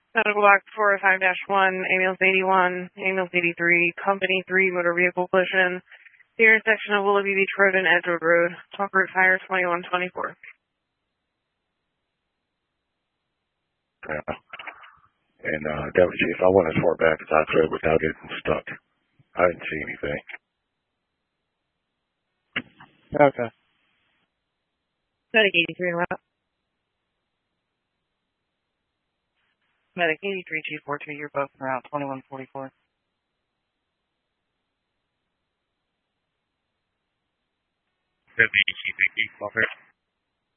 Medical Box 405-1, ambulance 81, ambulance 83, company 3, motor vehicle collision, the intersection of Willoughby Beach Road and Edgewood Road, top route fire 2124. Yeah. And, Deputy Chief, I went as far back as I could without getting stuck. I didn't see anything. Okay. Medic 83 route. Medic 83 G42, you're both in route 2144. Deputy Chief, 8 Welfare.